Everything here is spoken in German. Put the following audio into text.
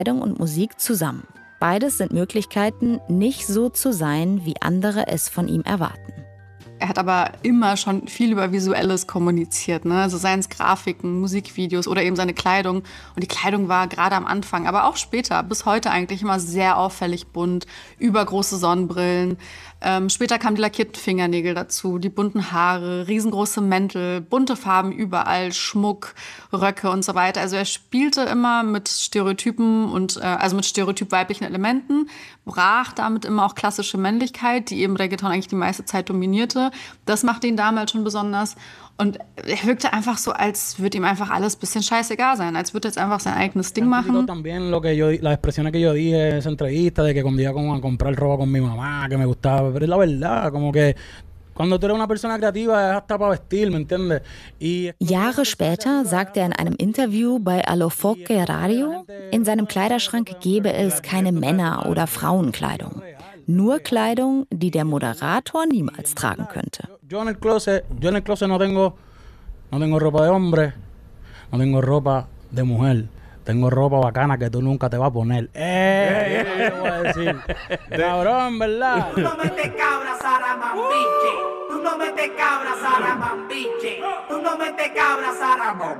Kleidung und Musik zusammen. Beides sind Möglichkeiten, nicht so zu sein, wie andere es von ihm erwarten. Er hat aber immer schon viel über Visuelles kommuniziert, ne? Also seien es Grafiken, Musikvideos oder eben seine Kleidung. Und die Kleidung war gerade am Anfang, aber auch später, bis heute eigentlich immer sehr auffällig bunt, übergroße Sonnenbrillen. Später kamen die lackierten Fingernägel dazu, die bunten Haare, riesengroße Mäntel, bunte Farben überall, Schmuck, Röcke und so weiter. Also er spielte immer mit Stereotypen und also mit stereotyp weiblichen Elementen, brach damit immer auch klassische Männlichkeit, die eben Reggaeton eigentlich die meiste Zeit dominierte. Das machte ihn damals schon besonders. Und er wirkte einfach so, als würde ihm einfach alles ein bisschen scheißegal sein, als würde er jetzt einfach sein eigenes Ding machen. También las expresiones que yo dije en esa entrevista de que cuando iba a comprar ropa con mi mamá, que me gustaba, pero es la verdad, como que cuando tú eres una persona creativa es hasta para vestir, ¿me entiendes? Jahre später sagt er in einem Interview bei Alofoque Radio, in seinem Kleiderschrank gebe es keine Männer- oder Frauenkleidung. Nur Kleidung, die der Moderator niemals tragen könnte. Yo en el closet no tengo ropa de hombre, no tengo ropa de mujer. Tengo ropa bacana que tú nunca te vas a poner. Te voy a decir. Cabrón, ¿verdad? Tú no metes cabra, Sara Mambiche. Tú no metes cabra, Sara Mambiche. Tú no metes cabra, Sara Mambiche.